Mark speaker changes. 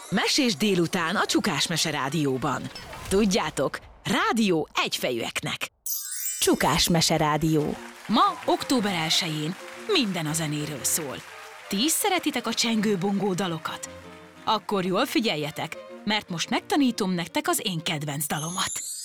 Speaker 1: Mesés délután a Csukás Mese Rádióban. Tudjátok, rádió egyfejűeknek. Csukás Mese Rádió. Ma, október 1-én minden a zenéről szól. Ti is szeretitek a csengő-bongó dalokat? Akkor jól figyeljetek, mert most megtanítom nektek az én kedvenc dalomat.